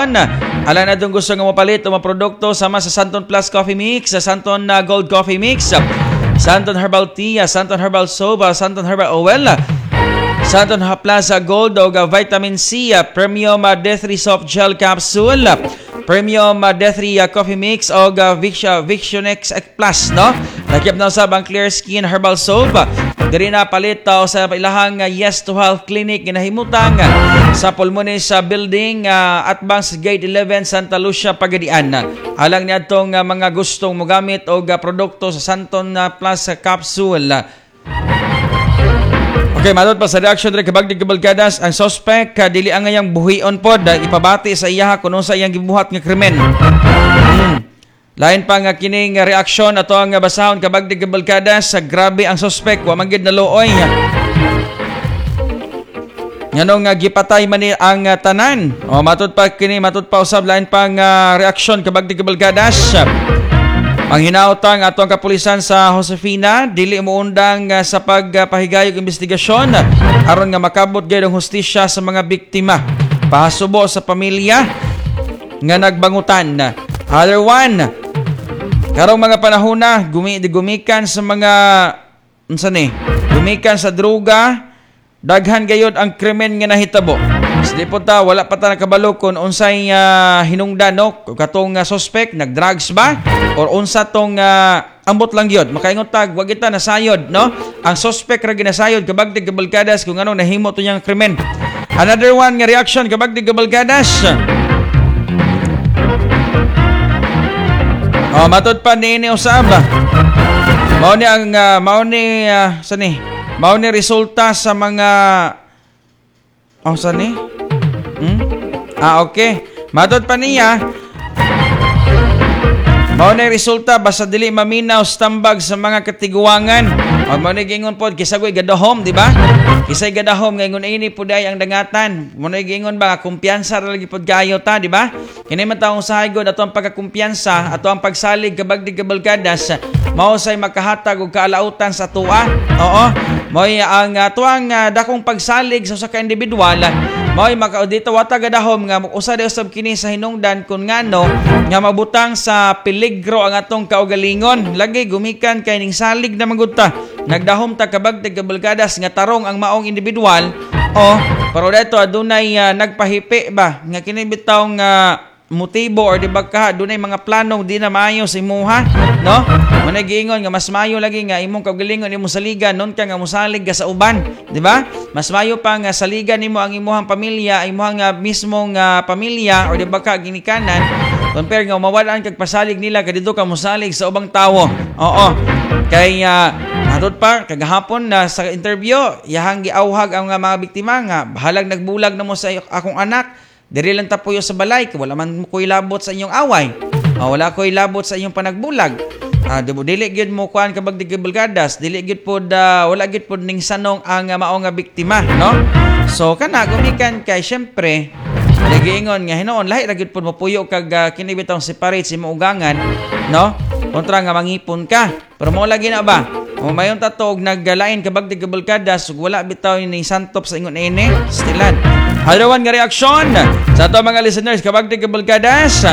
reaksyon. Alam na itong gusto nga mapalit o maprodukto sama sa Santon Plus Coffee Mix, sa Santon Gold Coffee Mix, Santon Herbal Tea, Santon Herbal Soap, Santon Herbal Oil, Santon Plus Gold o Vitamin C, Premium D3 Soft Gel Capsule, Premium D3 Coffee Mix o Victionex Plus, no? Nakip na usab ang Clear Skin Herbal Soap. Diri na palit sa ilahang Yes to Health Clinic ginahimutang sa Pulmones Building at Banks Gate 11 Santa Lucia, Pagadian. Alang niadtong mga gustong mogamit og produkto sa Santon Plus Capsule. Okay, matod pa sa reaction diri kabag Gibalgadas, ang suspect dili ang ngayang buhion pod ipabati sa iya kuno sa iyang gibuhat nga krimen. Lain pa nga kining reaksyon ato ang basahon kabag Gibalgadas, sa grabe ang suspect wa man gid naluoy. Nganong gipatay man ni ang tanan. O matod pa usab lain pa nga reaksyon kabag Gibalgadas. Ang hinautang atong kapulisan sa Josefina dili moundang sa pagpahigayog investigasyon aron nga makabot gyud ang hustisya sa mga biktima. Pahasubo sa pamilya nga nagbangutan. Other one, karong mga panahon na gumikan sa mga gumikan sa droga, daghan gayud ang krimen nga nahitabo. Di po wala pa ta nakabalo kung unsay hinungdan no katong suspect nagdrugs ba or unsa tong ambot lang gyud makaingon tag wag kita nasayod no ang suspect ra ginasayod kabag Gibalgadas kung ano nahimo to niyang krimen. Another one nga reaction kabag Gibalgadas. Matod pa ni usab mao ni resulta sa mga okay. Matod pa niya mao na resulta basta dili maminaw stambag sa mga katiguangan. Mao na gingon pod kisagoy gadahom, di ba? Kisay gadahom ngayon ini puday ang dangatan. Mao na gingon ba kumpiyansa ra lagi pod kayo ta, di ba? Kini man taong sahigod ato ang pagkakumpiyansa, ato ang pagsalig kabag Gibalgadas, mao say makahatag og kaalautan sa tuwa. Oo. Mao ang tuang dakong pagsalig sa usa ka individual. Mao makaudito wata gadahom nga usa usab kini sa hinungdan kun ngano nga mabutang sa peligro ang atong kaugalingon. Lagi gumikan kay ning salig na magudta. Nagdahom ta kabag Gibalgadas nga tarong ang maong individual. Pero dito adunay nagpahipi ba nga kini bitaw nga motibo or di ba ka dunay mga planong di na maayo sa imuha, no? Muna giingon nga mas maayo lagi nga imong kaugalingon imong saligan non ka nga mosalig ka sa uban, di ba? Mas maayo pa nga saligan nimo ang imong pamilya, imong mismong pamilya or di ba ka ginikanan compare nga mawalan kag pasalig nila kadto ka mosalig sa ubang tawo. Oo. Kay matod pa kagahapon na sa interview yahang giawhag ang mga biktima nga bahalag nagbulag na mo sa akong anak. Diri lang tapuyo sa balay, wala man mo ko'y labot sa inyong away. Wala ko'y labot sa inyong panagbulag. Dili gyud mo kuan kabag Gibalgadas, dili gyud pod wala gyud pod ning sanong ang mao nga biktima, no? So kana gumikan kay syempre nagiingon nga hinoon lahi ra gyud pod mapuyo kag kini bitong separate si maugangan, no? Kontra nga mangipon ka. Pero mo lagi na ba? Mayon tatog naggalain kabag Gibalgadas wala bitaw ni santop sa ingon ene stilan. Hadawan nga reaksyon sa ato mga listeners kabag Gibalgadas.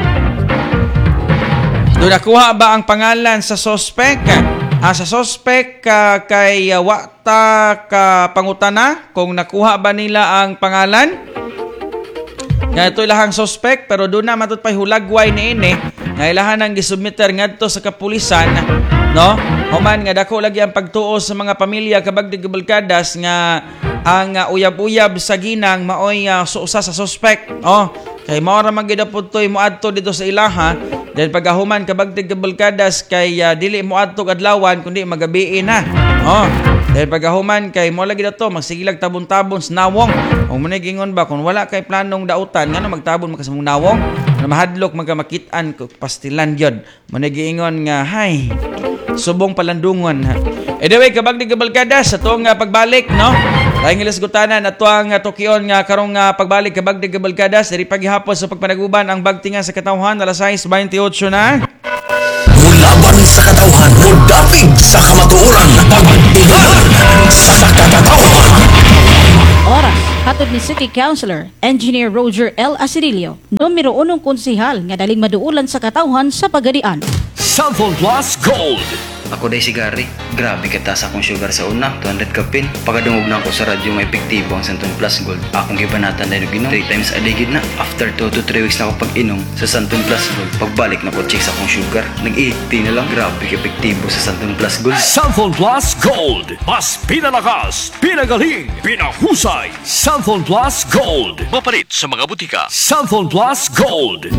Doon nakuha ba ang pangalan sa suspect? Sa suspect kay wata ka pangutana kung nakuha ba nila ang pangalan? Nga ito ilahang suspect pero doon na matut pa'y hulagway ni ini nga ilahan ang gisubmitter ngadto sa kapulisan, no? Human nga dako lagi ang pagtuo sa mga pamilya kabag Gibalgadas nga ang uyab-uyab sa ginang maoy usa sa suspect. Kay mao ra man gid pudtoy moadto dito sa ilaha then pagahuman kabag Gibalgadas kay dili moadto adlawan kundi magabi na. Dahil pagahuman kay mo lagi dato magsigilag tabon-tabon sa nawong. Kung mo gingon ba kung wala kay planong dautan ngano magtabon man sa mong nawong na mahadlok magamakitan ko pastilan gyud. Mo giingon nga hay subong palandungon. Anyway kabag Gibalgadas sa tuong pagbalik, no? Laing ilasgutanan at tuang Tokyon nga karong pagbalik kabag Gibalgadas diri paghihapon sa pagpanaguban ang bagtingan sa katawhan alas 6:28 na. Mulaban sa katawhan, mudapig sa kamatuoran, pagtigan sa katawhan. Oras Hatod ni City Councilor Engineer Roger L. Asirilio, numero 1 konsehal nga daling maduulan sa katawhan sa pagadian. Sample Plus Gold. Ako day si Gary. Grabe kataas akong sugar sa una, 200 kapin. Pagkadungog na ako sa radyo may epektibo ang Santon Plus Gold. Akong gibanatan dahil ginom 3 times a day gid na. After 2 to 3 weeks na ako pag-inom sa Santon Plus Gold. Pagbalik na ko check sa akong sugar. Nag-80 na lang. Grabe epektibo sa Santon Plus Gold. Sample Plus Gold. Mas pinalakas, pinagaling, pinahusay. Sample Plus Gold. Mapalit sa mga butika. Sample Plus Gold.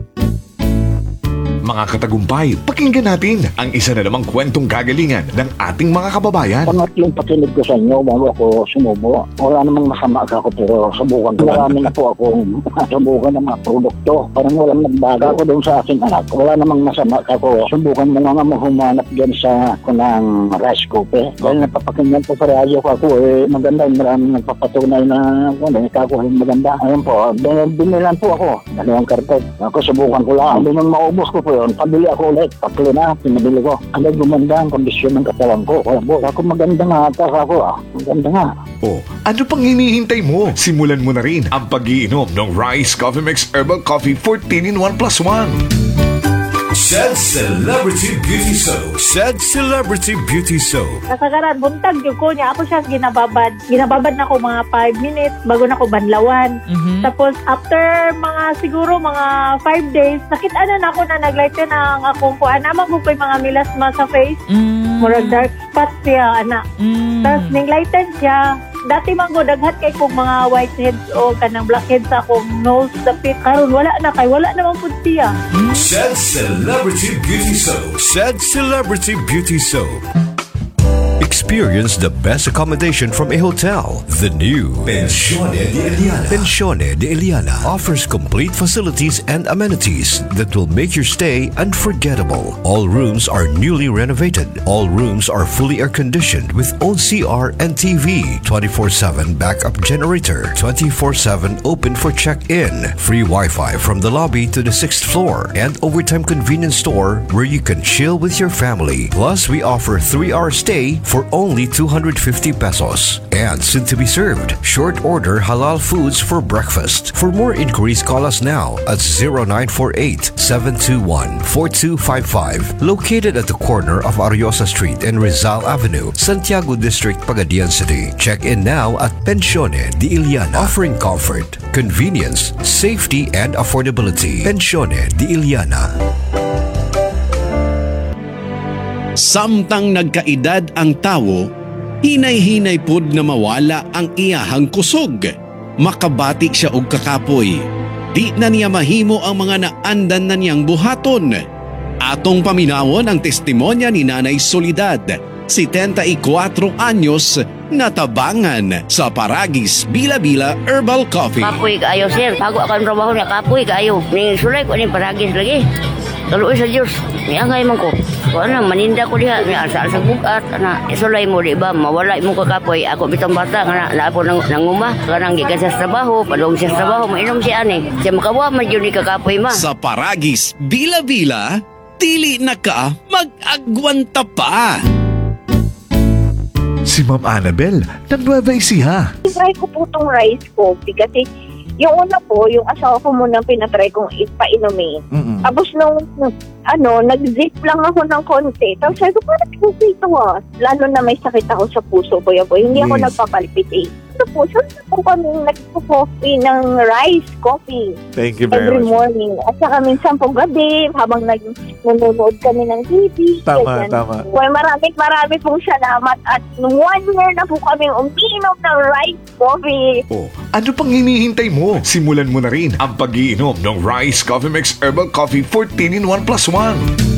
Mga katagumpay, pakinggan natin ang isa na namang kwentong kagalingan ng ating mga kababayan. Pangatlong pakinig ko sa inyo bago ako sumubo. Wala namang masama ako pero subukan ko. Marami na po akong subukan ng mga produkto. Parang walang nagbaga ako doon sa aking anak. Wala namang masama ako. Subukan mo nga humanap dyan sa kunang rice cooker. Dahil napapakinggan ko sa radyo ko ako maganda. Maraming nagpapatunay na ikakuha yung maganda. Ayun po, binilan po ako. Dalawang karton. Ako subukan ko lang. Hindi nang maubos ko po yun. Pabili ako ulit. Tatlo na, pinabili ko. Ano gumanda ang kondisyon ng katawan ko. Kaya po, ako maganda nga ata ako. Maganda nga. O, ano pang hinihintay mo? Simulan mo na rin ang pag-iinom ng Rice Coffee Mix Herbal Coffee 14 in 1 plus 1. Said Celebrity Beauty Soap. Said Celebrity Beauty Soap. Kasagaran, buntag yung ko niya. Ako siya ginababad. Ginababad na ako mga 5 minutes bago na ako banlawan. Tapos, after siguro mga 5 days, nakita na ako na naglighten ang akong kuhaan. Naman ko pa yung mga milasma sa face. Murag dark spot siya, anak. Tapos, ning-lighten siya. Dati man ko, daghat kay kong mga whiteheads o kanang blackheads sa akong nose, dapit. Karon wala na kay, wala naman po siya. Said Celebrity Beauty Soap. Said Celebrity Beauty Soap. Experience the best accommodation from a hotel. The new Pensione de Eliana. Pensione de Eliana offers complete facilities and amenities that will make your stay unforgettable. All rooms are newly renovated. All rooms are fully air-conditioned with own CR and TV, 24/7 backup generator, 24/7 open for check-in, free Wi-Fi from the lobby to the 6th floor, and overtime convenience store where you can chill with your family. Plus, we offer 3-hour stay for only 250 pesos. And soon to be served, short order halal foods for breakfast. For more inquiries, call us now at 0948-721-4255. Located at the corner of Ariosa Street and Rizal Avenue, Santiago District, Pagadian City. Check in now at Pensione de Eliana, offering comfort, convenience, safety, and affordability. Pensione de Eliana. Samtang nagkaedad ang tawo, hinay-hinay pud na mawala ang iyahang kusog. Makabati siya og kakapoy. Di na niya mahimo ang mga naandan na niyang buhaton. Atong paminawon ang testimonya ni Nanay Soledad, 74 anyos, natabangan sa Paragis Bila-Bila Herbal Coffee. Kapoy kaayo, sir. Bago akan trabaho niya, kapoy kaayo. Ning sulay ko ning Paragis lagi. Kaluoy sa Diyos, niangay man ko. Kung ano, maninda ko diha, asa sa bugat, isulay mo, di ba? Mawala mo kakapoy. Ako bitang bata, naapo nanguma, kanang gikan sa trabaho, padong sa trabaho, mainom siya ani. Siya makawa, man yun ni kakapoy ma. Sa Paragis Bila-Bila, dili na ka mag-agwanta pa. Si Ma'am Annabel, nag-Nueva Ecija. Try ko po itong rice coffee kasi yung una po, yung asawa ko muna pinatry kong ipainumin. Tapos nung nag-zip lang ako ng konti. Tapos sabi ko, parang okay ito Lalo na may sakit ako sa puso ko. Hindi ako nagpapalpitate. Po, saan po kami nagpo-coffee ng rice coffee Thank you every morning. At saka minsan po gabi, habang nanonood kami ng TV. Tama. Well, marami pong salamat. At nung 1 year na po kami uminom ng rice coffee. O, ano pang hinihintay mo? Simulan mo na rin ang pag-iinom ng Rice Coffee Mix Herbal Coffee 14 in 1 plus 1.